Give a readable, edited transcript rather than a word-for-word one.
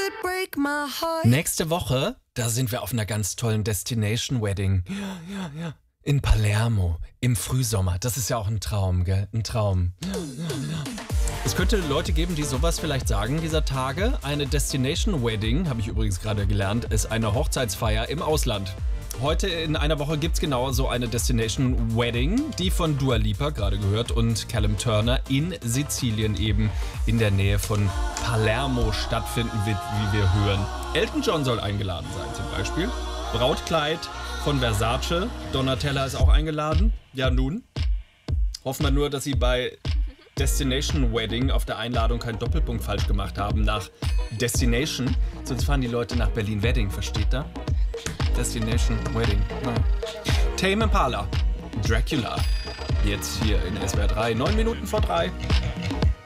Nächste Woche, da sind wir auf einer ganz tollen Destination Wedding. Ja. In Palermo, im Frühsommer. Das ist ja auch ein Traum, gell? Ein Traum. Ja. Es könnte Leute geben, die sowas vielleicht sagen dieser Tage. Eine Destination Wedding, habe ich übrigens gerade gelernt, ist eine Hochzeitsfeier im Ausland. Heute in einer Woche gibt es genau so eine Destination Wedding, die von Dua Lipa gerade gehört und Callum Turner in Sizilien eben in der Nähe von Palermo stattfinden wird, wie wir hören. Elton John soll eingeladen sein zum Beispiel. Brautkleid von Versace. Donatella ist auch eingeladen. Ja nun. Hoffen wir nur, dass sie bei Destination Wedding auf der Einladung keinen Doppelpunkt falsch gemacht haben nach Destination. Sonst fahren die Leute nach Berlin Wedding, versteht ihr? Destination Wedding. Ja. Tame Impala, Dracula. Jetzt hier in SWR 3, 9 Minuten vor 3.